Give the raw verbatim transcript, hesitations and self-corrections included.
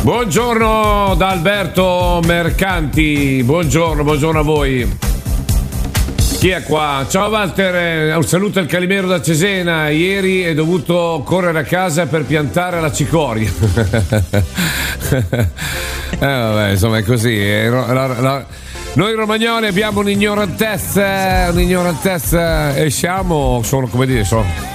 Buongiorno da Alberto Mercanti, buongiorno, buongiorno a voi. Chi è qua? Ciao Walter, un saluto al Calimero da Cesena. Ieri è dovuto correre a casa per piantare la cicoria. eh, vabbè, insomma è così. Eh, la, la, la, noi romagnoli abbiamo un'ignorantezza, un'ignorantezza e siamo, sono come dire, sono